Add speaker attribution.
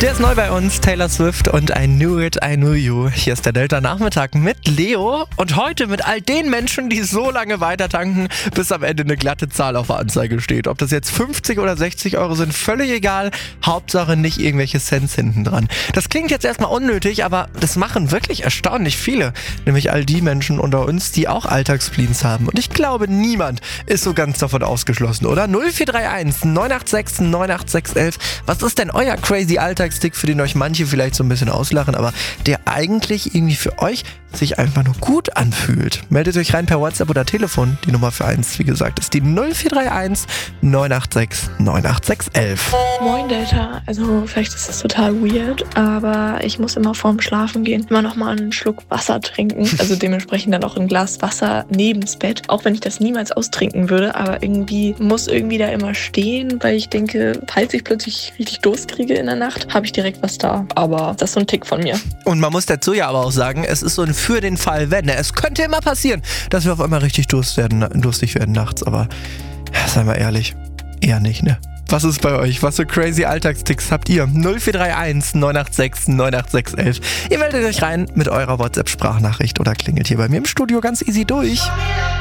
Speaker 1: Der ist neu bei uns, Taylor Swift und I Knew It, I Knew You. Hier ist der Delta-Nachmittag mit Leo und heute mit all den Menschen, die so lange weiter tanken, bis am Ende eine glatte Zahl auf der Anzeige steht. Ob das jetzt 50 oder 60 Euro sind, völlig egal. Hauptsache nicht irgendwelche Cents hinten dran. Das klingt jetzt erstmal unnötig, aber das machen wirklich erstaunlich viele. Nämlich all die Menschen unter uns, die auch Alltagsspleens haben. Und ich glaube, niemand ist so ganz davon ausgeschlossen, oder? 0431 986 98611. Was ist denn euer crazy Alltagstick, für den euch manche vielleicht so ein bisschen auslachen, aber der eigentlich irgendwie für euch sich einfach nur gut anfühlt? Meldet euch rein per WhatsApp oder Telefon. Die Nummer für eins, wie gesagt, ist die 0431 986 98611.
Speaker 2: Moin Delta, also vielleicht ist das total weird, aber ich muss immer vorm Schlafen gehen immer noch mal einen Schluck Wasser trinken, also dementsprechend dann auch ein Glas Wasser neben's Bett, auch wenn ich das niemals austrinken würde, aber irgendwie muss da immer stehen, weil ich denke, falls ich plötzlich richtig Durst kriege in der Nacht, habe ich direkt was da, aber das ist so ein Tick von mir.
Speaker 1: Und man muss dazu ja aber auch sagen, es ist so ein für den Fall, wenn. Es könnte immer passieren, dass wir auf einmal richtig durstig werden nachts, aber ja, seien wir ehrlich, eher nicht, ne? Was ist bei euch? Was für crazy Alltagsticks habt ihr? 0431 986 98611. Ihr meldet euch rein mit eurer WhatsApp-Sprachnachricht oder klingelt hier bei mir im Studio ganz easy durch.